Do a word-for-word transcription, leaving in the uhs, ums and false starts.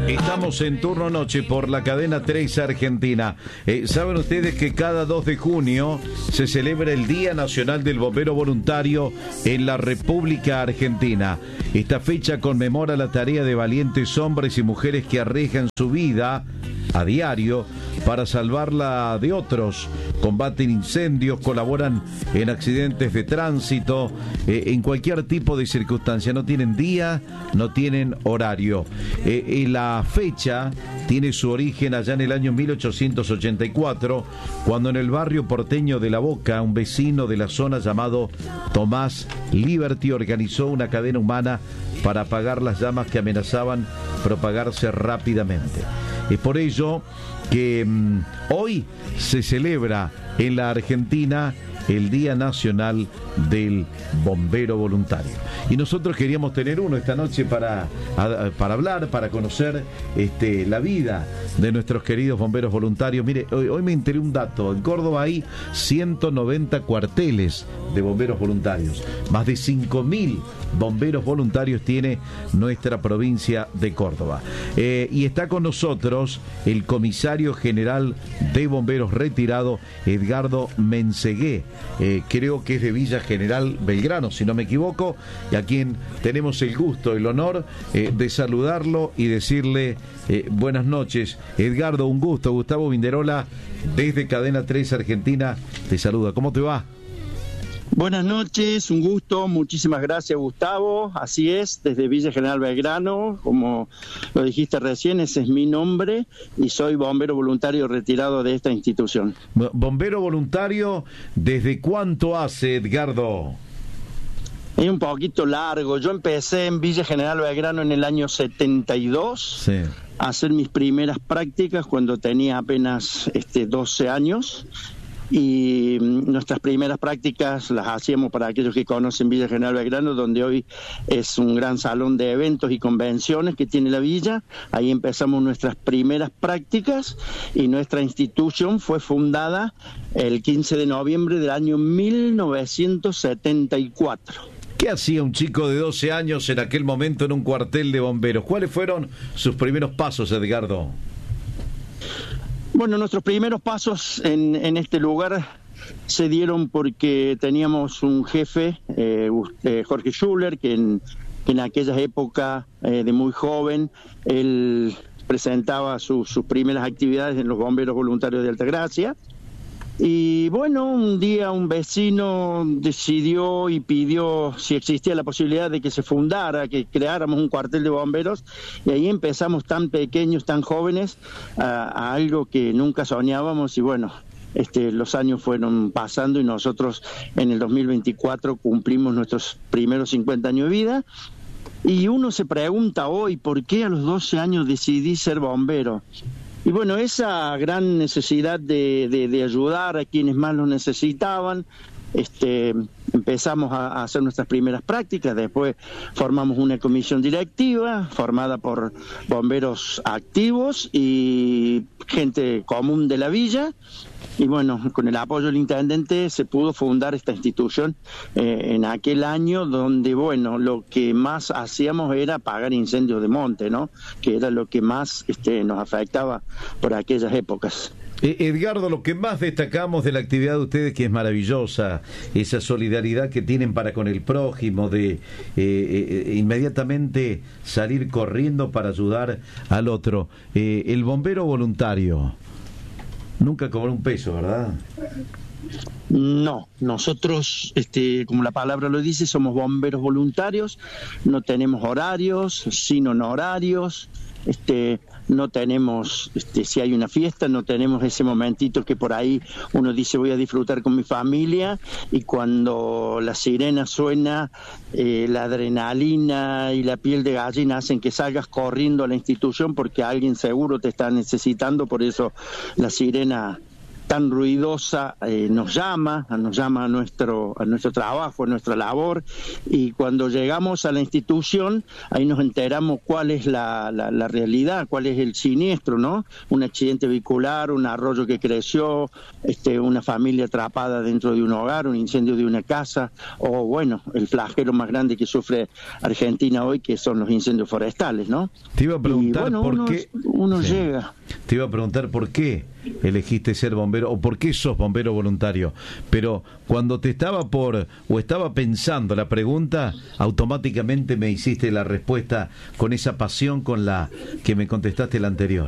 Estamos en turno noche por la cadena tres Argentina. Eh, Saben ustedes que cada dos de junio se celebra el Día Nacional del Bombero Voluntario en la República Argentina. Esta fecha conmemora la tarea de valientes hombres y mujeres que arriesgan su vida a diario para salvarla de otros, combaten incendios, colaboran en accidentes de tránsito, eh, en cualquier tipo de circunstancia. No tienen día, no tienen horario. Eh, y la fecha tiene su origen allá en el año mil ochocientos ochenta y cuatro, cuando en el barrio porteño de La Boca, un vecino de la zona llamado Tomás Liberty organizó una cadena humana para apagar las llamas que amenazaban propagarse rápidamente. Es por ello que mmm, hoy se celebra en la Argentina el Día Nacional del Bombero Voluntario. Y nosotros queríamos tener uno esta noche para, a, para hablar, para conocer este, la vida de nuestros queridos bomberos voluntarios. Mire, hoy, hoy me enteré un dato. En Córdoba hay ciento noventa cuarteles de bomberos voluntarios. Más de cinco mil bomberos voluntarios tiene nuestra provincia de Córdoba. Eh, y está con nosotros el comisario general de bomberos retirado, Edgardo Mensegué. Eh, creo que es de Villa General Belgrano, si no me equivoco, y a quien tenemos el gusto, el honor eh, de saludarlo y decirle eh, buenas noches. Edgardo, un gusto. Gustavo Vinderola, desde Cadena tres Argentina, te saluda. ¿Cómo te va? Buenas noches, un gusto, muchísimas gracias, Gustavo. Así es, desde Villa General Belgrano, como lo dijiste recién, ese es mi nombre y soy bombero voluntario retirado de esta institución. Bombero voluntario, ¿desde cuánto hace, Edgardo? Es un poquito largo. Yo empecé en Villa General Belgrano en el año setenta y dos, sí, a hacer mis primeras prácticas cuando tenía apenas este, doce años. Y nuestras primeras prácticas las hacíamos, para aquellos que conocen Villa General Belgrano, donde hoy es un gran salón de eventos y convenciones que tiene la villa. Ahí empezamos nuestras primeras prácticas y nuestra institución fue fundada el quince de noviembre del año mil novecientos setenta y cuatro. ¿Qué hacía un chico de doce años en aquel momento en un cuartel de bomberos? ¿Cuáles fueron sus primeros pasos, Edgardo? Bueno, nuestros primeros pasos en, en este lugar se dieron porque teníamos un jefe, eh, Jorge Schuller, que en, que en aquella época eh, de muy joven, él presentaba su, sus primeras actividades en los bomberos voluntarios de Altagracia. Y bueno, un día un vecino decidió y pidió si existía la posibilidad de que se fundara, que creáramos un cuartel de bomberos, y ahí empezamos tan pequeños, tan jóvenes, a, a algo que nunca soñábamos. Y bueno, este, los años fueron pasando y nosotros en el dos mil veinticuatro cumplimos nuestros primeros cincuenta años de vida. Y uno se pregunta hoy, ¿por qué a los doce años decidí ser bombero? Y bueno, esa gran necesidad de, de, de ayudar a quienes más lo necesitaban, este, empezamos a, a hacer nuestras primeras prácticas, después formamos una comisión directiva formada por bomberos activos y gente común de la villa. Y bueno, con el apoyo del intendente se pudo fundar esta institución eh, en aquel año, donde, bueno, lo que más hacíamos era apagar incendios de monte, ¿no? Que era lo que más este, nos afectaba por aquellas épocas. Edgardo, lo que más destacamos de la actividad de ustedes, que es maravillosa, esa solidaridad que tienen para con el prójimo, de eh, eh, inmediatamente salir corriendo para ayudar al otro. Eh, el bombero voluntario nunca cobró un peso, ¿verdad? No, nosotros, este, como la palabra lo dice, somos bomberos voluntarios, no tenemos horarios, sin honorarios, este, no tenemos, este, si hay una fiesta, no tenemos ese momentito que por ahí uno dice voy a disfrutar con mi familia, y cuando la sirena suena, eh, la adrenalina y la piel de gallina hacen que salgas corriendo a la institución porque alguien seguro te está necesitando. Por eso la sirena tan ruidosa eh, nos llama, nos llama a nuestro, a nuestro trabajo, a nuestra labor, y cuando llegamos a la institución, ahí nos enteramos cuál es la, la, la realidad, cuál es el siniestro, ¿no? Un accidente vehicular, un arroyo que creció, este, una familia atrapada dentro de un hogar, un incendio de una casa, o bueno, el flagelo más grande que sufre Argentina hoy, que son los incendios forestales, ¿no? Te iba a preguntar y, bueno, por uno, qué... Uno sí. llega... Te iba a preguntar por qué elegiste ser bombero o por qué sos bombero voluntario, pero cuando te estaba por o estaba pensando la pregunta, automáticamente me hiciste la respuesta con esa pasión con la que me contestaste la anterior.